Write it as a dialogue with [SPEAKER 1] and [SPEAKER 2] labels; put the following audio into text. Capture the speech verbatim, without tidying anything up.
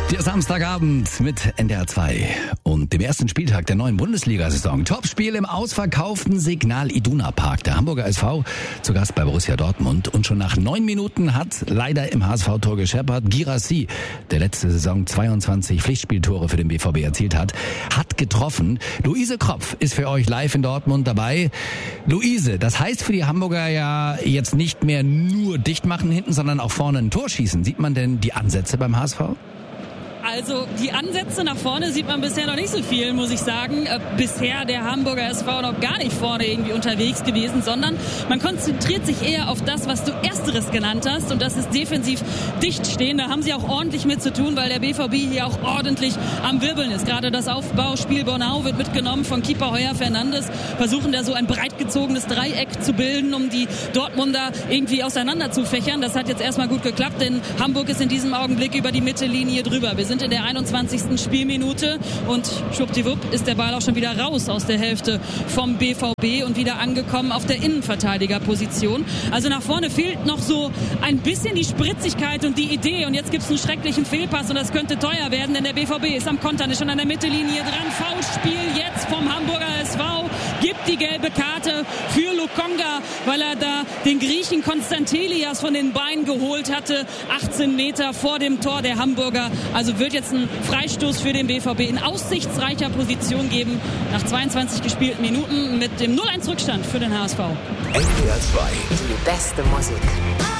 [SPEAKER 1] Der Samstagabend mit N D R zwei und dem ersten Spieltag der neuen Bundesliga-Saison. Topspiel im ausverkauften Signal Iduna Park. Der Hamburger S V zu Gast bei Borussia Dortmund. Und schon nach neun Minuten hat leider im H S V-Tor gescheppert. Guirassy, der letzte Saison zweiundzwanzig Pflichtspieltore für den B V B erzielt hat, hat getroffen. Luise Kropf ist für euch live in Dortmund dabei. Luise, das heißt für die Hamburger ja jetzt nicht mehr nur dicht machen hinten, sondern auch vorne ein Tor schießen. Sieht man denn die Ansätze beim H S V?
[SPEAKER 2] Also die Ansätze nach vorne sieht man bisher noch nicht so viel, muss ich sagen. Äh, bisher der Hamburger S V noch gar nicht vorne irgendwie unterwegs gewesen, sondern man konzentriert sich eher auf das, was du ersteres genannt hast, und das ist defensiv dicht stehen. Da haben sie auch ordentlich mit zu tun, weil der B V B hier auch ordentlich am Wirbeln ist. Gerade das Aufbauspiel Bornau wird mitgenommen von Keeper Heuer Fernandes, versuchen da so ein breit gezogenes Dreieck zu bilden, um die Dortmunder irgendwie auseinander zu fächern. Das hat jetzt erstmal gut geklappt, denn Hamburg ist in diesem Augenblick über die Mittellinie drüber. Wir sind in der einundzwanzigsten Spielminute und schwuppdiwupp ist der Ball auch schon wieder raus aus der Hälfte vom B V B und wieder angekommen auf der Innenverteidigerposition. Also nach vorne fehlt noch so ein bisschen die Spritzigkeit und die Idee, und jetzt gibt es einen schrecklichen Fehlpass und das könnte teuer werden, denn der B V B ist am Kontern, ist schon an der Mittellinie dran. Foulspiel jetzt vom Hamburger S V, gibt die gelbe Karte für Lokonga, weil er da den Griechen Konstantelias von den Beinen geholt hatte, achtzehn Meter vor dem Tor der Hamburger. Also wird jetzt ein Freistoß für den B V B in aussichtsreicher Position geben, nach zweiundzwanzig gespielten Minuten mit dem null eins Rückstand für den H S V.
[SPEAKER 3] N D R zwei.
[SPEAKER 4] Die beste Musik.